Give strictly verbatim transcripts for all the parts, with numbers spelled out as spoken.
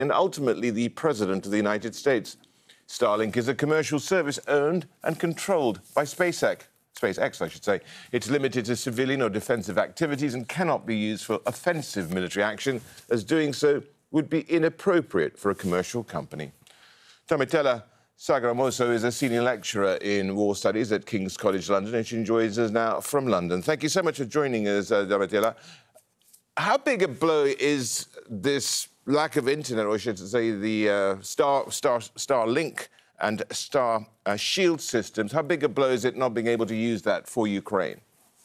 and ultimately the President of the United States. Starlink is a commercial service owned and controlled by SpaceX. SpaceX, I should say. It's limited to civilian or defensive activities and cannot be used for offensive military action, as doing so would be inappropriate for a commercial company. Damitella Sagramoso is a senior lecturer in war studies at King's College London, and she joins us now from London. Thank you so much for joining us, uh, Damitella. How big a blow is this lack of internet, or I should say the uh, Star, Star, Starlink and Star uh, Shield systems? How big a blow is it not being able to use that for Ukraine?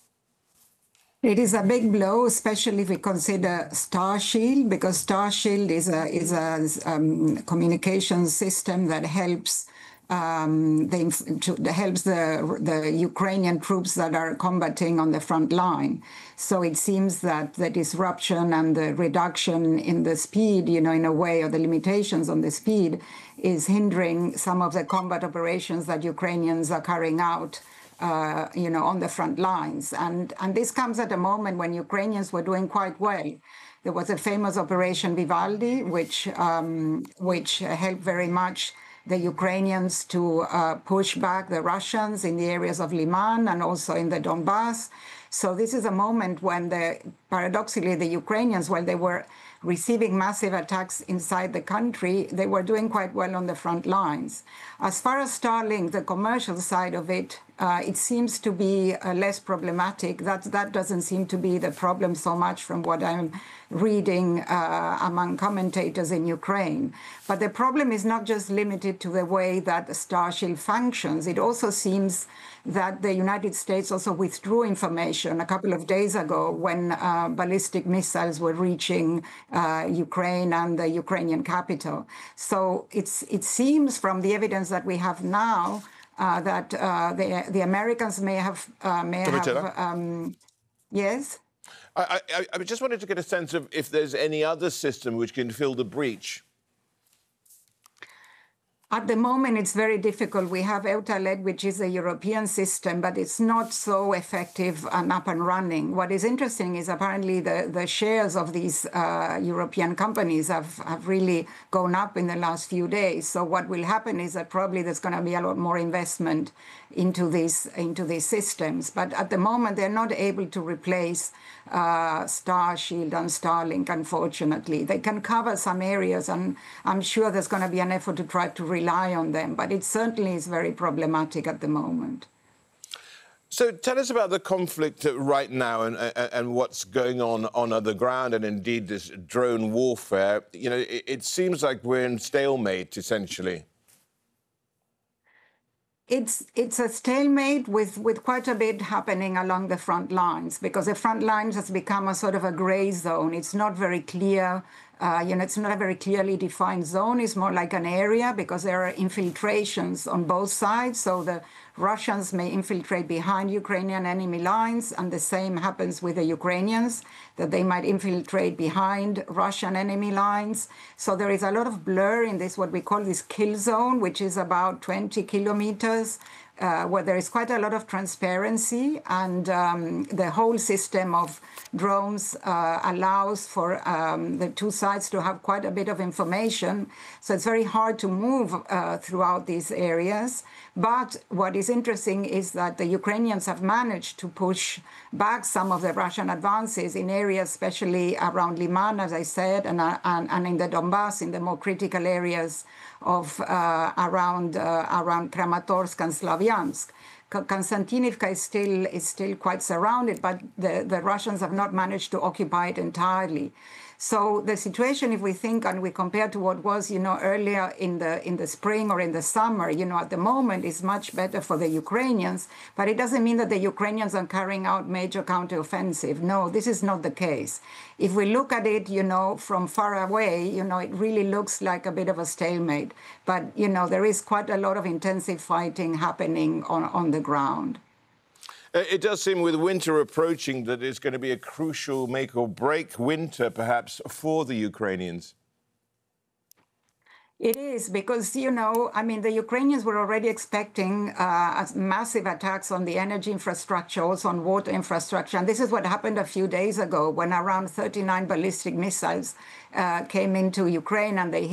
It is a big blow, especially if we consider Star Shield, because Star Shield is a is a um, communication system that helps um, the to, helps the the Ukrainian troops that are combating on the front line. So it seems that the disruption and the reduction in the speed, you know, in a way, or the limitations on the speed, is hindering some of the combat operations that Ukrainians are carrying out. Uh, you know, on the front lines. And, and this comes at a moment when Ukrainians were doing quite well. There was a famous Operation Vivaldi, which, um, which helped very much the Ukrainians to uh, push back the Russians in the areas of Liman and also in the Donbass. So this is a moment when, the, paradoxically, the Ukrainians, while they were receiving massive attacks inside the country, they were doing quite well on the front lines. As far as Starlink, the commercial side of it, uh, it seems to be uh, less problematic. That, that doesn't seem to be the problem so much from what I'm reading uh, among commentators in Ukraine. But the problem is not just limited to the way that Starshield functions. It also seems that the United States also withdrew information a couple of days ago when uh, ballistic missiles were reaching uh, Ukraine and the Ukrainian capital. So it's, it seems from the evidence that we have now uh, that uh, the, the Americans may have... Uh, may have um, yes? I, I, I just wanted to get a sense of if there's any other system which can fill the breach. At the moment, it's very difficult. We have EUTALED, which is a European system, but it's not so effective and up and running. What is interesting is apparently the, the shares of these uh, European companies have, have really gone up in the last few days. So what will happen is that probably there's going to be a lot more investment into these, into these systems. But at the moment, they're not able to replace uh, Starshield and Starlink, unfortunately. They can cover some areas, and I'm sure there's going to be an effort to try to rely on them, but it certainly is very problematic at the moment. So tell us about the conflict right now and, and, and what's going on on the ground, and indeed this drone warfare. You know, it, it seems like we're in stalemate, essentially. It's, it's a stalemate with, with quite a bit happening along the front lines, because the front lines has become a sort of a gray zone. It's not very clear. Uh, you know, it's not a very clearly defined zone. It's more like an area because there are infiltrations on both sides. So the Russians may infiltrate behind Ukrainian enemy lines, and the same happens with the Ukrainians, that they might infiltrate behind Russian enemy lines. So there is a lot of blur in this, what we call this kill zone, which is about twenty kilometers, uh, where there is quite a lot of transparency, and um, the whole system of drones uh, allows for um, the two sides to have quite a bit of information. So it's very hard to move uh, throughout these areas. But what is interesting is that the Ukrainians have managed to push back some of the Russian advances in areas, especially around Liman, as I said, and, uh, and, and in the Donbass, in the more critical areas of uh, around, uh, around Kramatorsk and Slavyansk. Konstantinivka is still, is still quite surrounded, but the, the Russians have not managed to occupy it entirely. So the situation, if we think and we compare to what was, you know, earlier in the in the spring or in the summer, you know, at the moment is much better for the Ukrainians, but it doesn't mean that the Ukrainians are carrying out major counteroffensive. No, this is not the case. If we look at it, you know, from far away, you know, it really looks like a bit of a stalemate. But, you know, there is quite a lot of intensive fighting happening on, on the ground. It does seem with winter approaching that it's going to be a crucial make or break winter, perhaps, for the Ukrainians. It is because, you know, I mean, the Ukrainians were already expecting uh, massive attacks on the energy infrastructure, also on water infrastructure. And this is what happened a few days ago when around thirty-nine ballistic missiles uh, came into Ukraine and they hit